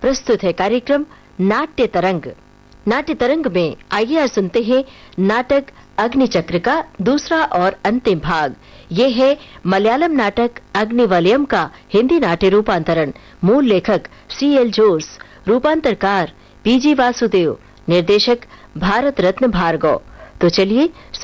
प्रस्तुत है कार्यक्रम नाट्य तरंग। नाट्य तरंग में आइए आज सुनते हैं नाटक अग्निचक्र का दूसरा और अंतिम भाग। ये है मलयालम नाटक अग्निवलयम का हिंदी नाट्य रूपांतरण। मूल लेखक C.L. जोस, रूपांतरकार P.G. वासुदेव, निर्देशक भारत रत्न भार्गव। तो चलिए